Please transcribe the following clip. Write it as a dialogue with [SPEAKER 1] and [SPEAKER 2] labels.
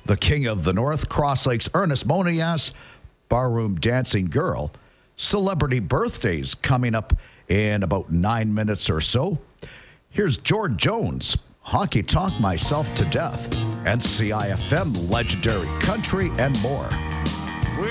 [SPEAKER 1] The King of the North, Cross Lakes Ernest Monias, Barroom Dancing Girl. Celebrity birthdays coming up in about 9 minutes or so. Here's George Jones, Honky Tonk Myself to Death, and CIFM Legendary Country and more.